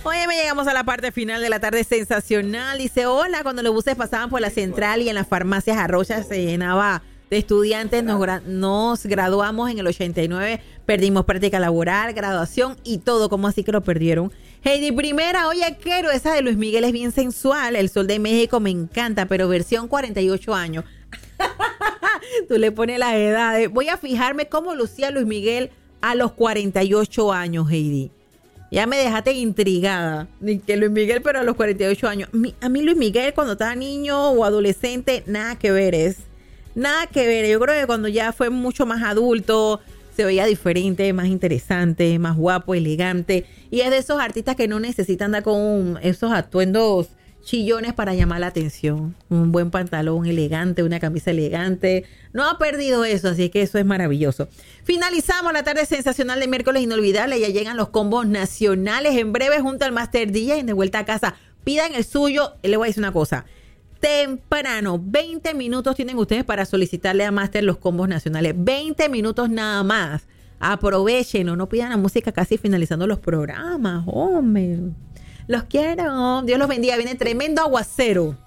Oye, me llegamos a la parte final de la tarde sensacional. Dice, hola, cuando los buses pasaban por la central y en las farmacias Arrocha se llenaba de estudiantes. Nos graduamos en el 89, perdimos práctica laboral, graduación y todo. ¿Cómo así que lo perdieron? Heidi Primera, oye, quiero esa de Luis Miguel, es bien sensual. El Sol de México me encanta, pero versión 48 años. Tú le pones las edades. Voy a fijarme cómo lucía Luis Miguel a los 48 años, Heidi. Ya me dejaste intrigada. Ni que Luis Miguel, pero a los 48 años. A mí Luis Miguel cuando estaba niño o adolescente, nada que ver es. Nada que ver. Yo creo que cuando ya fue mucho más adulto, se veía diferente, más interesante, más guapo, elegante. Y es de esos artistas que no necesitan andar con esos atuendos chillones para llamar la atención. Un buen pantalón elegante, una camisa elegante. No ha perdido eso, así que eso es maravilloso. Finalizamos la tarde sensacional de miércoles inolvidable. Ya llegan los combos nacionales en breve junto al Master DJ en De Vuelta a Casa. Pidan el suyo. Le voy a decir una cosa. Temprano, 20 minutos tienen ustedes para solicitarle a Master los combos nacionales. 20 minutos nada más. Aprovechen, no pidan la música casi finalizando los programas. Hombre. Los quiero. Dios los bendiga. Viene tremendo aguacero.